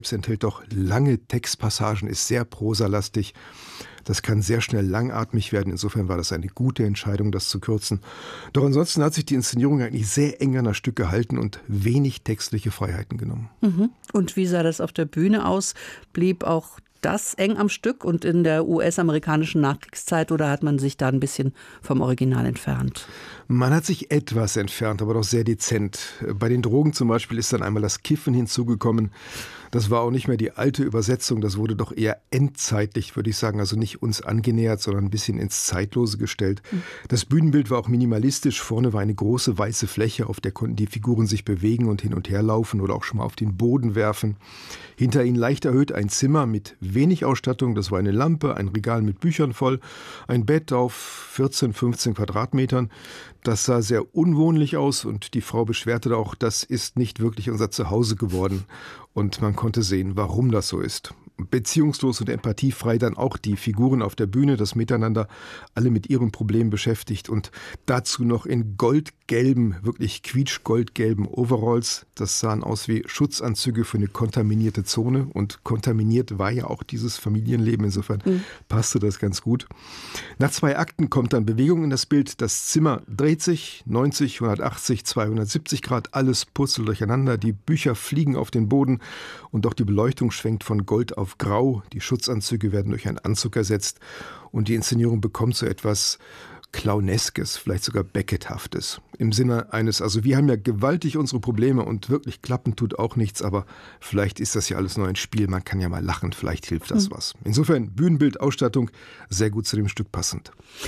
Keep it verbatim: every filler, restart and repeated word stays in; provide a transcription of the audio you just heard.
Es enthält doch lange Textpassagen, ist sehr prosalastig. Das kann sehr schnell langatmig werden. Insofern war das eine gute Entscheidung, das zu kürzen. Doch ansonsten hat sich die Inszenierung eigentlich sehr eng an das Stück gehalten und wenig textliche Freiheiten genommen. Mhm. Und wie sah das auf der Bühne aus? Blieb auch das eng am Stück und in der U S-amerikanischen Nachkriegszeit, oder hat man sich da ein bisschen vom Original entfernt? Man hat sich etwas entfernt, aber doch sehr dezent. Bei den Drogen zum Beispiel ist dann einmal das Kiffen hinzugekommen. Das war auch nicht mehr die alte Übersetzung, das wurde doch eher endzeitlich, würde ich sagen, also nicht uns angenähert, sondern ein bisschen ins Zeitlose gestellt. Mhm. Das Bühnenbild war auch minimalistisch, vorne war eine große weiße Fläche, auf der konnten die Figuren sich bewegen und hin und her laufen oder auch schon mal auf den Boden werfen. Hinter ihnen leicht erhöht ein Zimmer mit wenig Ausstattung, das war eine Lampe, ein Regal mit Büchern voll, ein Bett auf vierzehn, fünfzehn Quadratmetern. Das sah sehr unwohnlich aus und die Frau beschwerte auch, das ist nicht wirklich unser Zuhause geworden. Und man konnte sehen, warum das so ist. Beziehungslos und empathiefrei dann auch die Figuren auf der Bühne, das Miteinander, alle mit ihren Problemen beschäftigt und dazu noch in goldgelben, wirklich quietschgoldgelben Overalls. Das sahen aus wie Schutzanzüge für eine kontaminierte Zone und kontaminiert war ja auch dieses Familienleben, insofern mhm. passte das ganz gut. Nach zwei Akten kommt dann Bewegung in das Bild, das Zimmer dreht sich, neunzig, hundertachtzig, zweihundertsiebzig Grad, alles purzelt durcheinander, die Bücher fliegen auf den Boden und auch die Beleuchtung schwenkt von Gold auf Grau, die Schutzanzüge werden durch einen Anzug ersetzt und die Inszenierung bekommt so etwas Clowneskes, vielleicht sogar Beckett-haftes. Im Sinne eines, also wir haben ja gewaltig unsere Probleme und wirklich klappen tut auch nichts, aber vielleicht ist das ja alles nur ein Spiel, man kann ja mal lachen, vielleicht hilft das mhm. was. Insofern Bühnenbild, Ausstattung, sehr gut zu dem Stück passend.